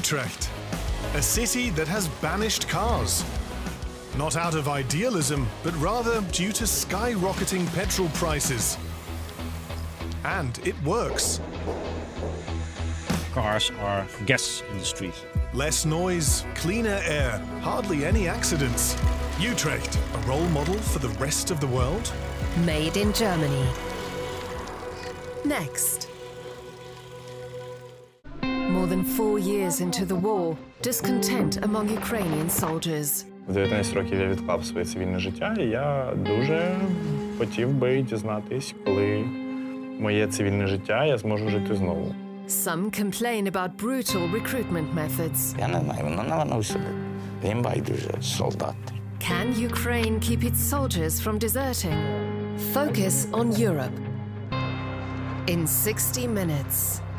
Utrecht, a city that has banished cars. Not out of idealism, but rather due to skyrocketing petrol prices. And it works. Cars are gas in the street. Less noise, cleaner air, hardly any accidents. Utrecht, a role model for the rest of the world? Made in Germany. Next. More than 4 years into the war, discontent among Ukrainian soldiers. В 19 років я відклав своє цивільне життя, і я дуже хотів би дізнатись, коли моє цивільне життя я зможу жити знову. Some complain about brutal recruitment methods. Я не знаю, воно наверно сюди. Їм байдуже солдати. Can Ukraine keep its soldiers from deserting? Focus on Europe. In 60 minutes.